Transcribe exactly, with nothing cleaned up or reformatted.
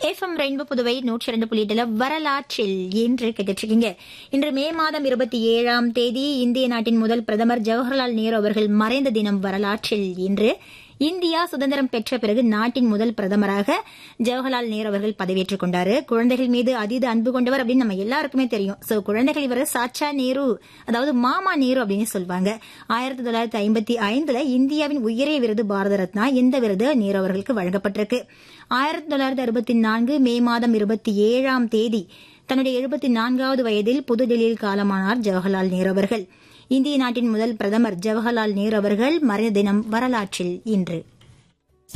FM rainbow Puduvai நூற்றி இரண்டு புள்ளி எட்டுல வரலாற்றில் என்று கேட்டிருக்கீங்க. இன்று மே மாதம் இருபத்தி ஏழாம் தேதி இந்திய நாட்டின் முதல் பிரதமர் ஜவஹர்லால் நேரு அவர்கள் மறைந்த தினம். வரலாற்றில் இன்று இந்தியா சுதந்திரம் பெற்ற பிறகு நாட்டின் முதல் பிரதமராக ஜவஹர்லால் நேரு அவர்கள் பதவியேற்றுக் கொண்டாரு. குழந்தைகள் மீது அதீத அன்பு கொண்டவர் அப்படின்னு நம்ம எல்லாருக்குமே தெரியும். சோ குழந்தைகள் இவர் சாச்சா நேரு, அதாவது மாமா நேரு அப்படின்னு சொல்லுவாங்க. ஆயிரத்தி தொள்ளாயிரத்தி ஐம்பத்தி ஐந்துல இந்தியாவின் உயரிய விருது பாரத ரத்னா. இந்த விருது நேரு அவர்களுக்கு வழங்கப்பட்டிருக்கு. ஆயிரத்தி தொள்ளாயிரத்தி அறுபத்தி நான்கு மே மாதம் இருபத்தி ஏழாம் தேதி தன்னுடைய எழுபத்தி நான்காவது வயதில் புதுதில்லியில் காலமானார் ஜவஹர்லால் நேரு அவர்கள். இந்திய நாட்டின் முதல் பிரதமர் ஜவஹர்லால் நேரு அவர்கள் மறைந்த தினம் வரலாற்றில் இன்று.